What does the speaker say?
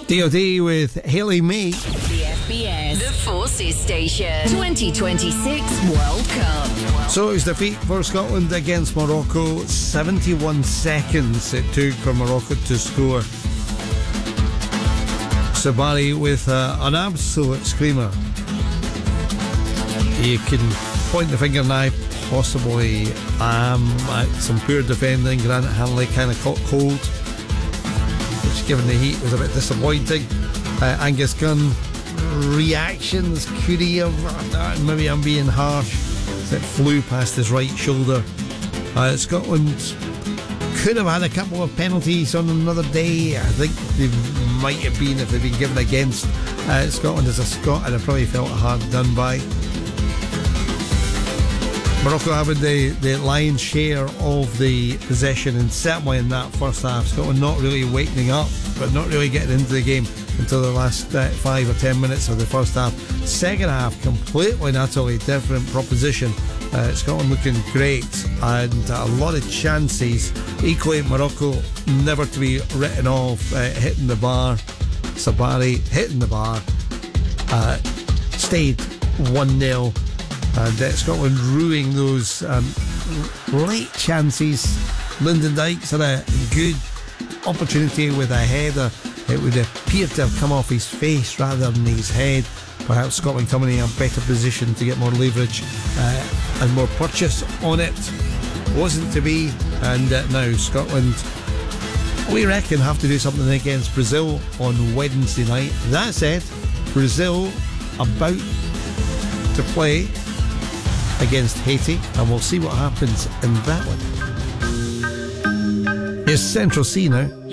DOD with Hayley May. The FBS, the Forces Station, 2026 World Cup. So it was defeat for Scotland against Morocco. 71 seconds it took for Morocco to score. Sabari with an absolute screamer. You can point the finger now, possibly some poor defending. Granite Hanley kind of caught cold, which given the heat was a bit disappointing. Angus Gunn reactions, could he have, maybe I'm being harsh, it flew past his right shoulder. Scotland could have had a couple of penalties on another day. I think they might have been if they'd been given against Scotland as a Scot, and I probably felt hard done by. Morocco having the lion's share of the possession, and certainly in that first half. Scotland not really wakening up, but not really getting into the game until the last 5 or 10 minutes of the first half. Second half, completely and utterly different proposition. Scotland looking great and a lot of chances. Equally, Morocco never to be written off, hitting the bar. Sabari hitting the bar, stayed 1-0. And Scotland ruining those late chances. Lyndon Dykes had a good opportunity with a header. It would appear to have come off his face rather than his head. Perhaps Scotland coming in a better position to get more leverage and more purchase on it. Wasn't to be, and now Scotland, we reckon, have to do something against Brazil on Wednesday night. That said, Brazil about to play against Haiti, and we'll see what happens in that one. Here's Central C now.